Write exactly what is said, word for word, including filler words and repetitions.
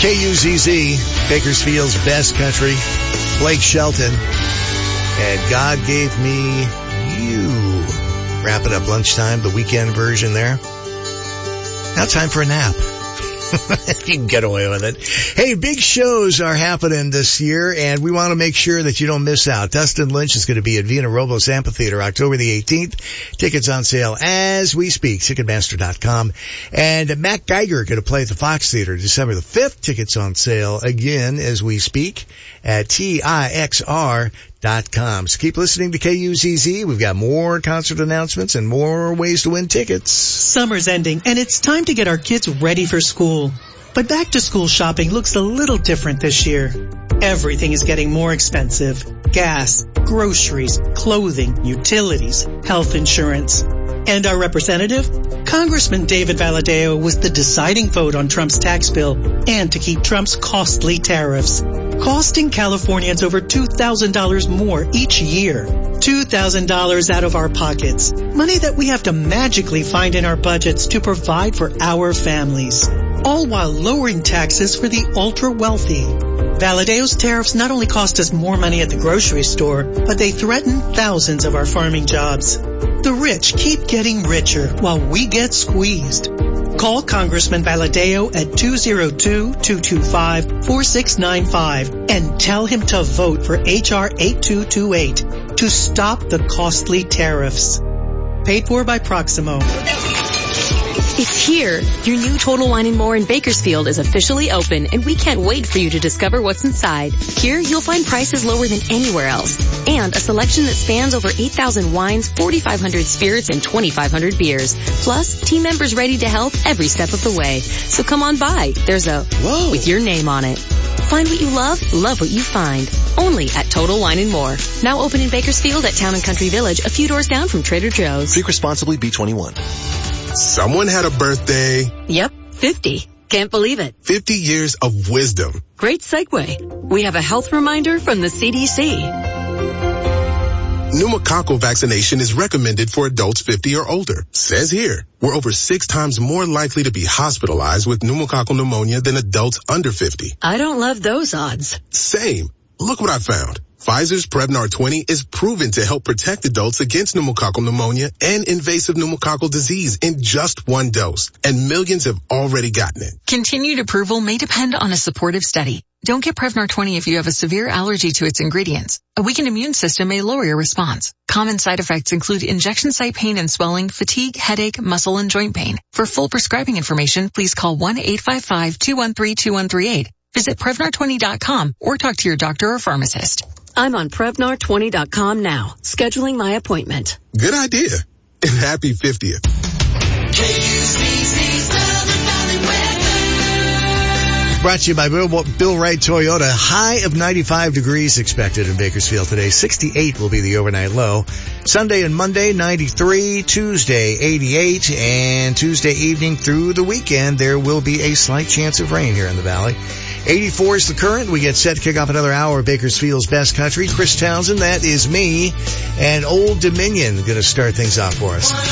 K U Z Z, Bakersfield's best country, Blake Shelton, and God Gave Me You. Wrapping up lunchtime, the weekend version there. Now time for a nap. You can get away with it. Hey, big shows are happening this year, and we want to make sure that you don't miss out. Dustin Lynch is going to be at Vina Robles Amphitheater October the eighteenth. Tickets on sale as we speak, Ticketmaster dot com. And Matt Geiger going to play at the Fox Theater December the fifth. Tickets on sale again as we speak at T I X R dot com. So keep listening to K U Z Z. We've got more concert announcements and more ways to win tickets. Summer's ending, and it's time to get our kids ready for school. But back-to-school shopping looks a little different this year. Everything is getting more expensive. Gas, groceries, clothing, utilities, health insurance. And our representative? Congressman David Valadao was the deciding vote on Trump's tax bill and to keep Trump's costly tariffs, costing Californians over two thousand dollars more each year. two thousand dollars out of our pockets. Money that we have to magically find in our budgets to provide for our families. All while lowering taxes for the ultra-wealthy. Valadao's tariffs not only cost us more money at the grocery store, but they threaten thousands of our farming jobs. The rich keep getting richer while we get squeezed. Call Congressman Valadao at two oh two, two two five, four six nine five and tell him to vote for H R eighty-two twenty-eight to stop the costly tariffs. Paid for by Proximo. It's here. Your new Total Wine and More in Bakersfield is officially open, and we can't wait for you to discover what's inside. Here, you'll find prices lower than anywhere else, and a selection that spans over eight thousand wines, forty-five hundred spirits, and twenty-five hundred beers. Plus, team members ready to help every step of the way. So come on by. There's a Whoa with your name on it. Find what you love, love what you find. Only at Total Wine and More. Now open in Bakersfield at Town and Country Village, a few doors down from Trader Joe's. Drink responsibly, B twenty-one. Someone had a birthday. Yep, fifty. Can't believe it. fifty years of wisdom. Great segue. We have a health reminder from the C D C. Pneumococcal vaccination is recommended for adults fifty or older. Says here, we're over six times more likely to be hospitalized with pneumococcal pneumonia than adults under fifty. I don't love those odds. Same. Look what I found. Pfizer's Prevnar twenty is proven to help protect adults against pneumococcal pneumonia and invasive pneumococcal disease in just one dose, and millions have already gotten it. Continued approval may depend on a supportive study. Don't get Prevnar twenty if you have a severe allergy to its ingredients. A weakened immune system may lower your response. Common side effects include injection site pain and swelling, fatigue, headache, muscle, and joint pain. For full prescribing information, please call one eight five five, two one three, two one three eight. Visit Prevnar twenty dot com or talk to your doctor or pharmacist. I'm on Prevnar twenty dot com now, scheduling my appointment. Good idea. And happy fiftieth. Brought to you by Bill, Bill Wright Toyota. High of ninety-five degrees expected in Bakersfield today. sixty-eight will be the overnight low. Sunday and Monday, ninety-three. Tuesday, eighty-eight. And Tuesday evening through the weekend, there will be a slight chance of rain here in the valley. eighty-four is the current. We get set to kick off another hour of Bakersfield's best country. Chris Townsend, that is me. And Old Dominion going to start things off for us.